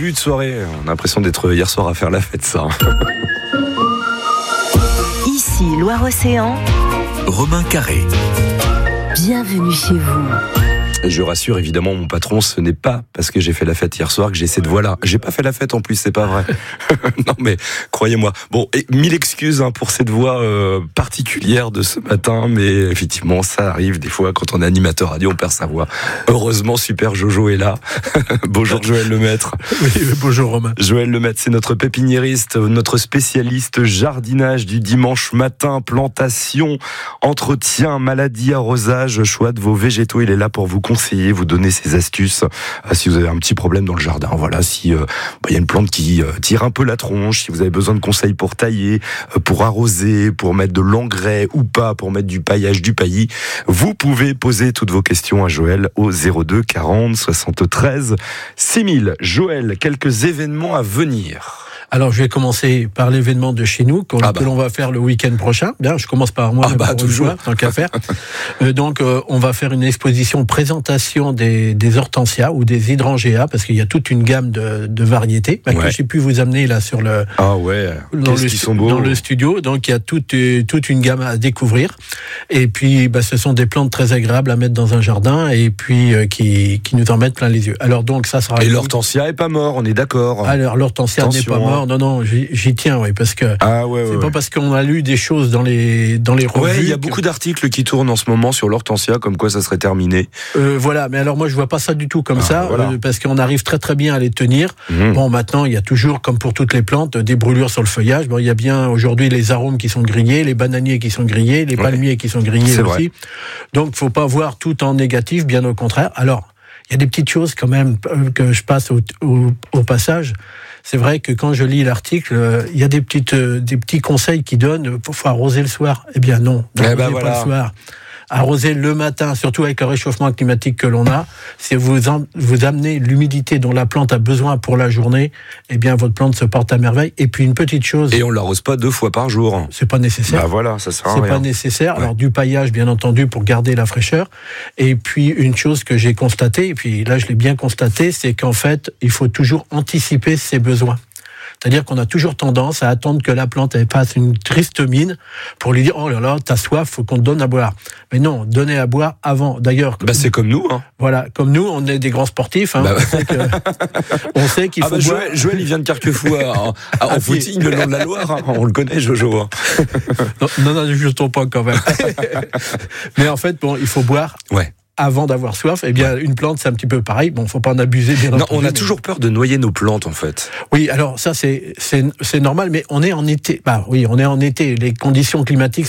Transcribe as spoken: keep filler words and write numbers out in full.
début de soirée. On a l'impression d'être hier soir à faire la fête, ça. Ici, Loire-Océan. Romain Carré. Bienvenue chez vous. Je rassure évidemment mon patron, ce n'est pas parce que j'ai fait la fête hier soir que j'ai cette voix-là. J'ai pas fait la fête en plus, c'est pas vrai. Non mais croyez-moi. Bon, et mille excuses hein, pour cette voix euh, particulière de ce matin, mais effectivement ça arrive des fois quand on est animateur radio, on perd sa voix. Heureusement, Super Jojo est là. Bonjour Joël Lemaître. Oui, bonjour Romain. Joël Lemaître, c'est notre pépiniériste, notre spécialiste jardinage du dimanche matin, plantation, entretien, maladie, arrosage, choix de vos végétaux. Il est là pour vous conseiller, vous donner ses astuces euh, si vous avez un petit problème dans le jardin. Voilà, si euh, bah, y a une plante qui euh, tire un peu la tronche, si vous avez besoin de conseils pour tailler, euh, pour arroser, pour mettre de l'engrais ou pas, pour mettre du paillage, du paillis, vous pouvez poser toutes vos questions à Joël au zéro deux quarante soixante-treize six mille. Joël, quelques événements à venir. Alors, je vais commencer par l'événement de chez nous, qu'on, ah bah. que l'on va faire le week-end prochain. Bien, je commence par moi, ah bah, pour toujours. Fois, tant qu'à faire. euh, donc, euh, on va faire une exposition présentation des, des hortensias ou des hydrangeas, parce qu'il y a toute une gamme de, de variétés bah, ouais. que j'ai pu vous amener là sur le, ah ouais. dans, le, qu'ils sont beaux. dans le studio. Donc, il y a toute, toute une gamme à découvrir. Et puis, bah, ce sont des plantes très agréables à mettre dans un jardin et puis euh, qui, qui nous en mettent plein les yeux. Alors, donc, ça sera... Et l'hortensia est pas mort, on est d'accord. Alors, l'hortensia n'est pas mort. Non, non, j'y, j'y tiens, oui, parce que ah ouais, ouais, c'est ouais. pas parce qu'on a lu des choses dans les dans les revues. Ouais, il y a que... beaucoup d'articles qui tournent en ce moment sur l'hortensia, comme quoi ça serait terminé. Euh, voilà, mais alors moi je vois pas ça du tout comme ah, ça, voilà. euh, parce qu'on arrive très très bien à les tenir. Mmh. Bon, maintenant il y a toujours, comme pour toutes les plantes, des brûlures sur le feuillage. Bon, il y a bien aujourd'hui les arômes qui sont grillés, les bananiers qui sont grillés, les ouais. palmiers qui sont grillés c'est aussi. Vrai. Donc faut pas voir tout en négatif, bien au contraire. Alors il y a des petites choses quand même que je passe au, au, au passage. C'est vrai que quand je lis l'article, euh, il y a des petites, euh, des petits conseils qui donnent. Il faut arroser le soir. Eh bien non, eh ben pas voilà. le soir. Arroser le matin, surtout avec le réchauffement climatique que l'on a, si vous en, vous amenez l'humidité dont la plante a besoin pour la journée, eh bien votre plante se porte à merveille. Et puis une petite chose. Et on l'arrose pas deux fois par jour. C'est pas nécessaire. Bah voilà, ça sert à C'est rien. pas nécessaire. Ouais. Alors du paillage, bien entendu, pour garder la fraîcheur. Et puis une chose que j'ai constatée, et puis là je l'ai bien constaté, c'est qu'en fait, il faut toujours anticiper ses besoins. C'est-à-dire qu'on a toujours tendance à attendre que la plante elle fasse une triste mine pour lui dire « Oh là là, t'as soif, faut qu'on te donne à boire ». Mais non, donner à boire avant. D'ailleurs, bah c'est comme nous. Hein. Voilà, comme nous, on est des grands sportifs. Hein, bah, on, sait que, on sait qu'il ah faut bah boire. Joël, Joël, il vient de Carquefou en, en footing le long de la Loire. Hein. On le connaît, Jojo. Hein. Non, non, je ne tombe pas quand même. Mais en fait, bon, il faut boire. Ouais. Avant d'avoir soif, eh bien, une plante, c'est un petit peu pareil. Bon, faut pas en abuser, bien non, entendu. on a mais... toujours peur de noyer nos plantes, en fait. Oui, alors ça, c'est, c'est, c'est normal, mais on est en été. Bah oui, on est en été. Les conditions climatiques